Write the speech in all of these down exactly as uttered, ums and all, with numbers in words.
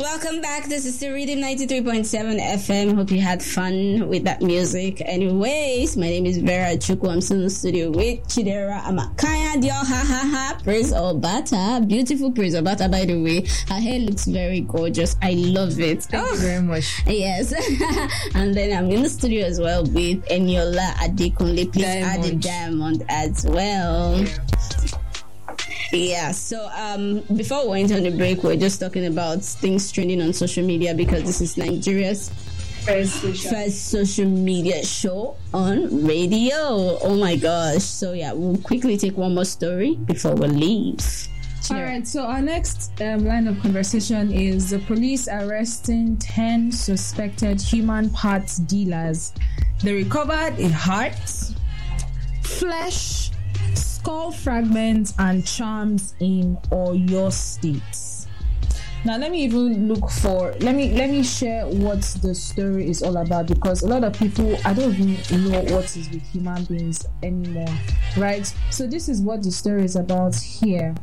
Welcome back. This is the Rhythm ninety-three point seven F M. Hope you had fun with that music. Anyways, my name is Vera Chuku. I'm still in the studio with Chidera Amakaya Dio. Ha ha ha. Praise Obata. Beautiful Praise Obata, by the way. Her hair looks very gorgeous. I love it. Thank oh. you very much. Yes. And then I'm in the studio as well with Eniola Adekunle. Please diamond. Add a diamond as well. Yeah. Yeah, so um, before we went on the break, we we're just talking about things trending on social media because this is Nigeria's first social. first social media show on radio. Oh my gosh. So yeah, we'll quickly take one more story before we leave. All right, so our next um, line of conversation is the police arresting ten suspected human parts dealers. They recovered a heart, flesh, skull fragments and charms in Oyo State. Now let me even look for let me let me share what the story is all about, because a lot of people, I don't even know what is with human beings anymore, right? So this is what the story is about here.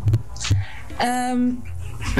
Um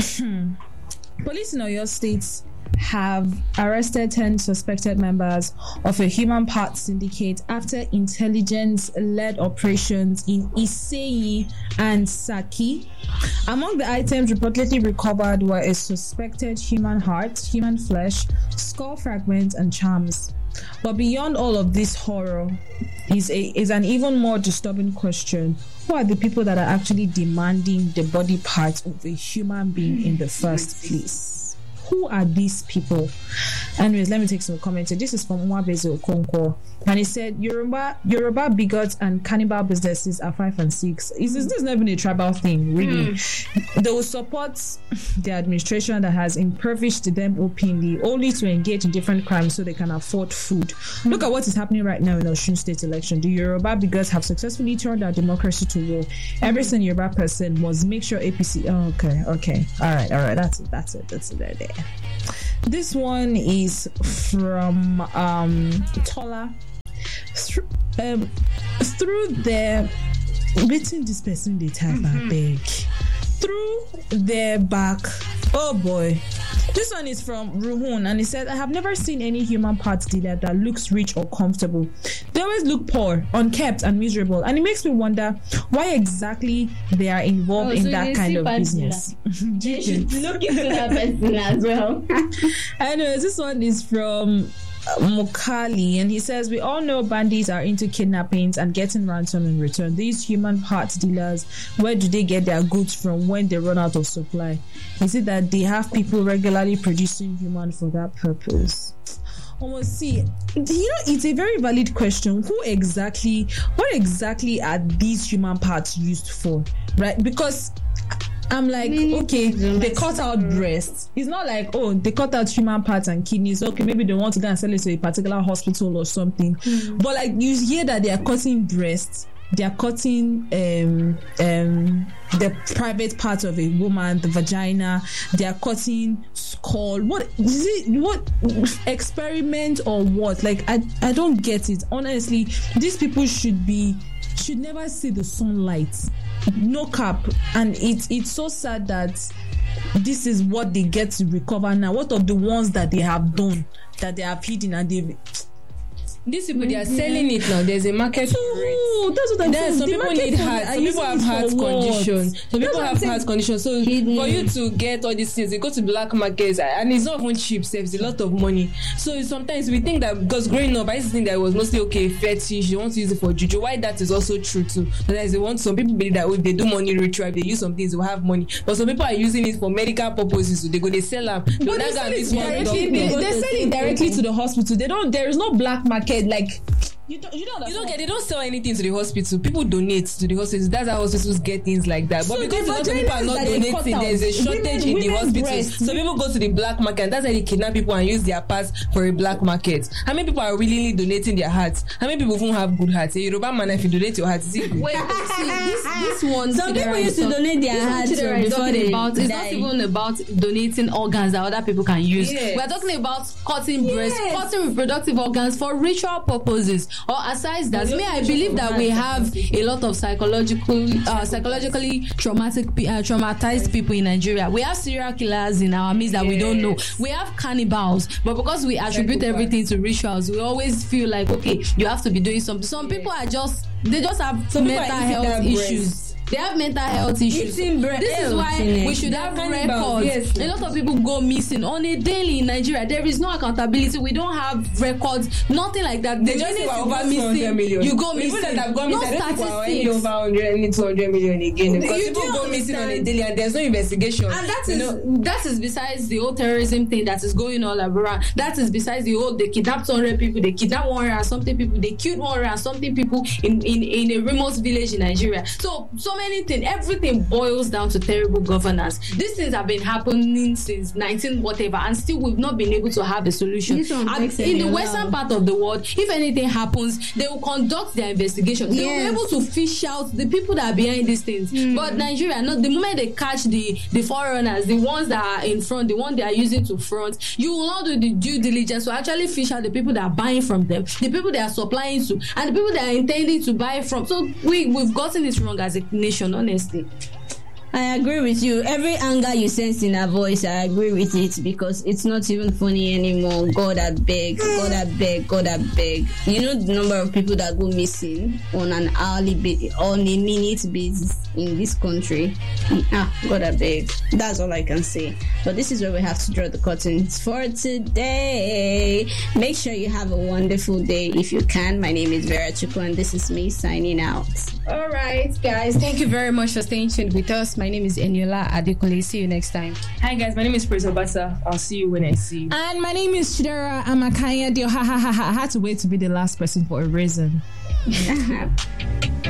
police in Oyo State have arrested ten suspected members of a human parts syndicate after intelligence-led operations in Iseyi and Saki. Among the items reportedly recovered were a suspected human heart, human flesh, skull fragments, and charms. But beyond all of this horror is a is an even more disturbing question. Who are the people that are actually demanding the body parts of a human being in the first place? Who are these people? Anyways, let me take some comments. This is from Mwabeze Okonkwo, and he said Yoruba Yoruba bigots and cannibal businesses are five and six. Is this, this is not even a tribal thing, really? Mm. They will support the administration that has impoverished them openly, only to engage in different crimes so they can afford food. Mm. Look at what is happening right now in the Osun State election. The Yoruba bigots have successfully turned our democracy to war. Every single Yoruba person must make sure A P C. Oh, okay, okay, all right, all right. That's it. That's it. That's it. Right there. This one is from um, Tola. Through, um, through their waiting this person they type mm-hmm. big through their back. Oh boy. This one is from Ruhun, and he said, I have never seen any human parts dealer that looks rich or comfortable. They always look poor, unkept, and miserable, and it makes me wonder why exactly they are involved oh, in so that kind of business. You should look into that person as well. Anyways, this one is from Mukali, and he says, we all know bandits are into kidnappings and getting ransom in return. These human parts dealers, where do they get their goods from when they run out of supply? Is it that they have people regularly producing human for that purpose? Almost see, you know, it's a very valid question. Who exactly, what exactly are these human parts used for, right? Because I'm like, okay, they cut out breasts. It's not like, oh, they cut out human parts and kidneys. Okay, maybe they want to go and sell it to a particular hospital or something. Mm. But like, you hear that they are cutting breasts, they are cutting um, um, the private part of a woman, the vagina. They are cutting skull. What is it? What experiment or what? Like, I, I don't get it. Honestly, these people should be should never see the sunlight. No cap. And it, it's so sad that this is what they get to recover now. What of the ones that they have done, that they have hidden and they've... These people, they are selling it now. There's a market for it. That's what I'm saying. Some people need heart. Some people have heart conditions. Some people have heart conditions. So Hidden. for you to get all these things, you go to black markets, and it's not even cheap. Saves a lot of money. So sometimes we think that, because growing up, I used to think that it was mostly okay fetish. You want to use it for juju. Why that is also true too. Sometimes they want. Some people believe that if they do money ritual, if they use some things, they will have money. But some people are using it for medical purposes. So they go, they sell them. They, they sell it directly. They, they sell it directly to the hospital. They don't. There is no black market. Like you don't, you don't, you don't get. They don't sell anything to the hospital. People donate to the hospitals. That's how hospitals get things like that. But so because a lot of people are not donating, there's a shortage women, in the hospitals. So people go to the black market. And that's why they kidnap people and use their parts for a black market. How many people are willingly donating their hearts? How many people won't have good hearts? A Yoruba man, if you donate your heart, is it good? Wait, see, this this one. Some people used to donate their hearts before they about. It's not even about donating organs that other people can use. Yes. We're talking about cutting breasts, yes. cutting reproductive organs for ritual purposes. Or aside that, me, I believe that we have a lot of psychological, uh, psychologically traumatic, uh, traumatized people in Nigeria. We have serial killers in our midst that yes. we don't know. We have cannibals, but because we attribute everything to rituals, we always feel like, okay, you have to be doing something. Some people are just, they just have Some mental health issues. They have mental health issues. This is why we should have records. Yes. A lot of people go missing on a daily in Nigeria. There is no accountability. We don't have records. Nothing like that. They just go over missing. You go missing. People that have gone missing, I don't think we're over one hundred and two hundred million again. Because you people go missing on a daily and there's no investigation. And that is, you know, that is besides the whole terrorism thing that is going all around. That is besides the whole, they kidnapped two hundred people, they kidnapped one hundred and something people, they killed one hundred and something people in, in, in a remote village in Nigeria. So, so anything, everything boils down to terrible governance. These things have been happening since nineteen whatever, and still we've not been able to have a solution. And in the western part of the world, if anything happens, they will conduct their investigation. They yes. will be able to fish out the people that are behind these things. Mm. But Nigeria, not the moment they catch the the foreigners, the ones that are in front, the ones they are using to front, you will not do the due diligence to actually fish out the people that are buying from them, the people they are supplying to, and the people they are intending to buy from. So we we've gotten it wrong as a nation, honestly. I agree with you. Every anger you sense in her voice, I agree with it, because it's not even funny anymore. God, I beg, God, I beg, God, I beg. You know the number of people that go missing on an hourly basis, on a minute basis in this country. Ah, God, I beg. That's all I can say. But this is where we have to draw the curtains for today. Make sure you have a wonderful day if you can. My name is Vera Chukwu, and this is me signing out. All right, guys. Thank you very much for staying tuned with us. My name is Eniola Adekunle. See you next time. Hi, guys. My name is Praise Obasa. I'll see you when I see you. And my name is Chidera Amakanya Dio. Ha ha ha ha. I had to wait to be the last person for a reason.